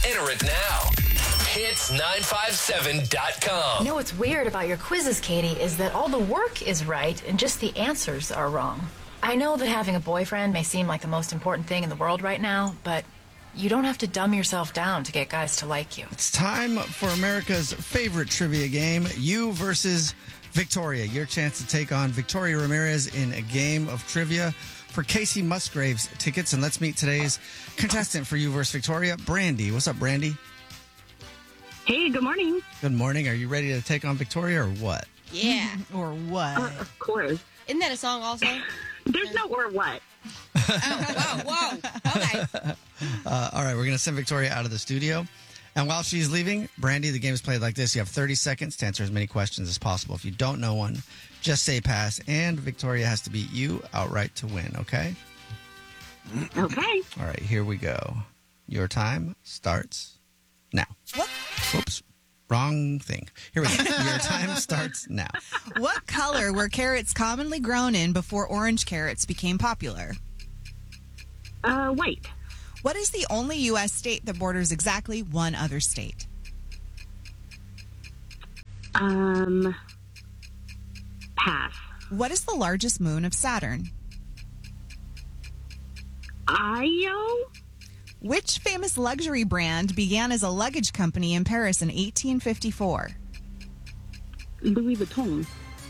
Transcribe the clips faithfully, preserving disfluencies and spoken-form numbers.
Enter it now. hits nine five seven dot com. You know what's weird about your quizzes, Katie, is that all the work is right and just the answers are wrong. I know that having a boyfriend may seem like the most important thing in the world right now, but you don't have to dumb yourself down to get guys to like you. It's time for America's favorite trivia game, You versus Victoria. Your chance to take on Victoria Ramirez in a game of trivia for Casey Musgraves tickets. And let's meet today's contestant for You versus Victoria, Brandy. What's up, Brandy? Hey, good morning. Good morning. Are you ready to take on Victoria or what? Yeah. Or what? Uh, of course. Isn't that a song also? There's no or what. Oh, whoa, whoa. Okay. Uh, all right, we're going to send Victoria out of the studio. And while she's leaving, Brandy, the game is played like this. You have thirty seconds to answer as many questions as possible. If you don't know one, just say pass. And Victoria has to beat you outright to win, okay? Okay. All right, here we go. Your time starts now. What? Whoops. Wrong thing. Here we go. Your time starts now. What color were carrots commonly grown in before orange carrots became popular? Uh, white. What is the only U S state that borders exactly one other state? Um, pass. What is the largest moon of Saturn? Io? Which famous luxury brand began as a luggage company in Paris in eighteen fifty-four? Louis Vuitton.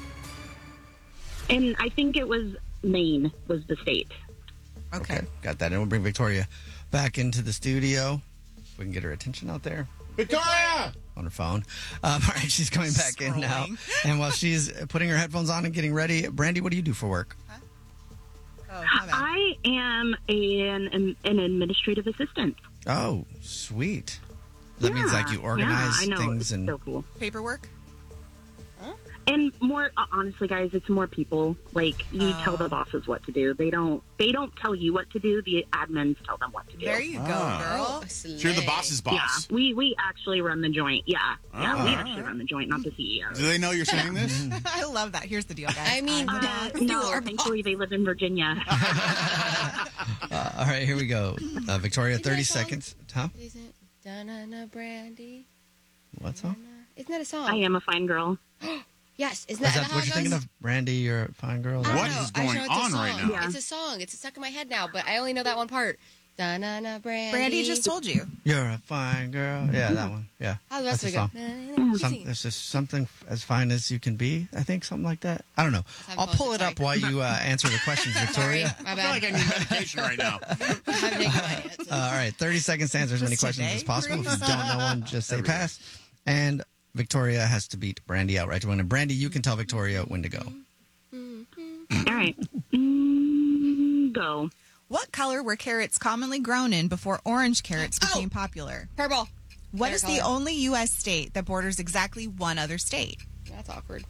And I think it was Maine was the state. Okay. Got that. And we'll bring Victoria back into the studio. If we can get her attention out there. Victoria! On her phone. Um, all right, she's coming back in now. And while she's putting her headphones on and getting ready, Brandy, what do you do for work? Huh? Oh, my bad. I am an, an an administrative assistant. Oh, sweet. That Yeah, means like you organize yeah, I know. things It's and so cool. Paperwork? And more uh, honestly, guys, it's more people. Like you Oh. tell the bosses what to do. They don't. They don't tell you what to do. The admins tell them what to do. There you go, Ah. girl. So you're the boss's boss. Yeah, we we actually run the joint. Yeah, yeah, we Ah. actually run the joint, not the C E O. Do they know you're saying this? I love that. Here's the deal, guys. I mean, I'm Uh, You no, are thankfully they live in Virginia. Uh, all right, here we go. Uh, Victoria, Isn't that thirty a song? seconds. Huh? Isn't Donna Brandy? What song? Isn't that a song? I am a fine girl. Yes. Isn't Is that, that how what it you're thinking goes? of? Brandy, you're a fine girl? I don't What know. is I going know it's a on right song. now? Yeah. It's a song. It's stuck in my head now, but I only know that one part. Donna Brandy. Brandy just told you. You're a fine girl. Yeah, that one. Yeah. How the rest That's of the it song. go? Some, there's just something as fine as you can be. I think something like that. I don't know. have I'll fun. pull it up while you uh, answer the questions, Sorry, Victoria. my I feel bad. like I need medication right now. I'm taking my answers. Uh, all right, thirty seconds to answer as many Just questions today, as possible. If you please? don't know one, just say pass. And Victoria has to beat Brandy outright to win. And Brandy, you can tell Victoria when to go. All right, mm, go. What color were carrots commonly grown in before orange carrots became Oh. popular? Purple. What Better is the color. only U S state that borders exactly one other state? That's awkward.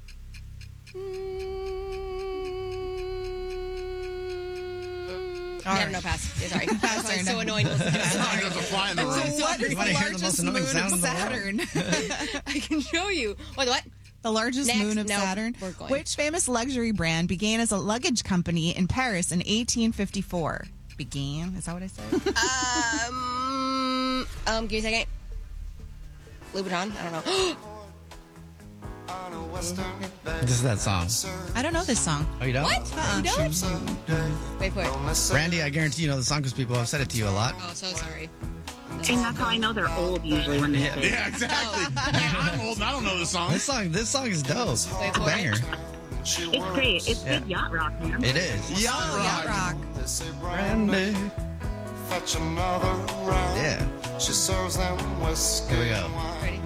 All Yeah, right. no, pass. Yeah, sorry. Pass or It's so no? annoying to listen to. Someone Sorry. does a fly in the room. What is You wanna the hear the most largest annoying moon sound of in the Saturn? I can show you. What? What? The largest Next. moon of No, Saturn. we're going. Which famous luxury brand began as a luggage company in Paris in eighteen fifty-four? Began? Is that what I said? Um. Um. Give me a second. Louboutin. I don't know. This is that song. I don't know this song. Oh, you don't? What? Uh-uh. You don't? Wait for it. Brandy, I guarantee you know the song because people have said it to you a lot. Oh, so sorry. And that's how I know they're old usually when they Yeah. sing. Yeah, exactly. Yeah, I'm old and I don't know the song. This song, this song is dope. It's a Wait for it. banger. It's great. It's Yeah. good yacht rock, man. It is. Yacht Oh, rock. Yacht Rock. Brandy. Fetch another round. Yeah. She serves them whiskey. Here we go. Ready?